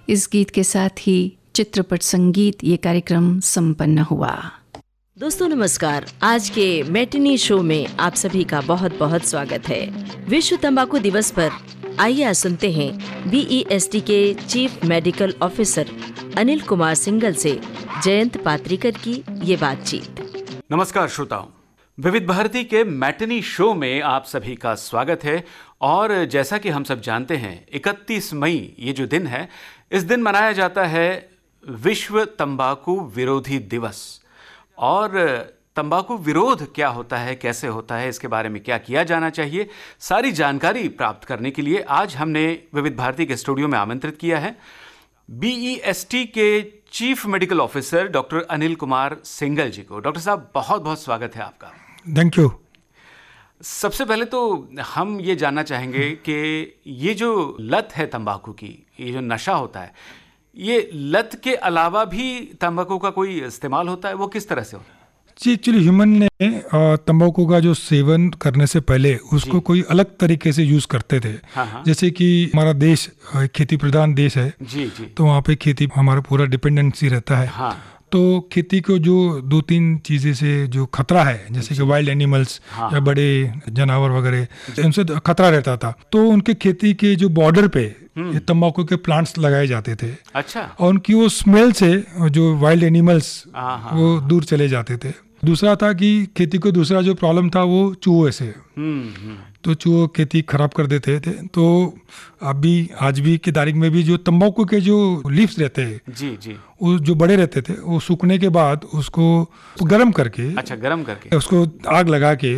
इस गीत के साथ ही चित्रपट संगीत ये कार्यक्रम संपन्न हुआ। दोस्तों नमस्कार। आज के मैटिनी शो में आप सभी का बहुत बहुत स्वागत है। विश्व तंबाकू दिवस पर आइए आज सुनते हैं BEST के chief medical officer Anil Kumar single से जयंत पात्रिकर की ये बातचीत। नमस्कार श्रोताओं, विविध भारती के मैटिनी शो में आप सभी का स्वागत है। और जैसा कि हम सब जानते हैं 31 मई ये जो दिन है, इस दिन मनाया जाता है विश्व तंबाकू विरोधी दिवस। और तंबाकू विरोध क्या होता है, कैसे होता है, इसके बारे में क्या किया जाना चाहिए, सारी जानकारी प्राप्त करने के लिए आज हमने विविध भारती के स्टूडियो में आमंत्रित किया है BEST के chief medical officer doctor Anil Kumar single जी को। डॉक्टर साहब, बहुत बहुत स्वागत है आपका। Thank you. सबसे पहले तो हम ये जानना चाहेंगे कि ये जो लत है तंबाकू की, ये जो नशा होता है, ये लत के अलावा भी तंबाकू का कोई इस्तेमाल होता है? वो किस तरह से होता है? जी, एक्चुअली ह्यूमन ने तंबाकू का जो सेवन करने से पहले उसको कोई अलग तरीके से यूज करते थे। हाँ। जैसे कि हमारा देश खेती प्रधान देश है, जी जी, तो वहाँ पे खेती हमारा पूरा डिपेंडेंसी रहता है। हाँ। तो खेती को जो 2-3 चीज़ें से जो खतरा है, जैसे कि वाइल्ड एनिमल्स या बड़े जानवर वगैरह, उनसे खतरा रहता था। तो उनके खेती के जो बॉर्डर पे ये तंबाकू के प्लांट्स लगाए जाते थे। अच्छा। और उनकी वो स्मेल से जो वाइल्ड एनिमल्स वो दूर चले जाते थे। दूसरा था कि खेती को दूसरा जो प्रॉब्लम था वो चूहे से। तो चूहे खेती खराब कर देते थे। तो अभी आज भी की तारीख में भी जो तंबाकू के जो लीव्स रहते हैं, जी जी, वो जो बड़े रहते थे, वो सूखने के बाद उसको गर्म करके, अच्छा, गर्म करके उसको आग लगा के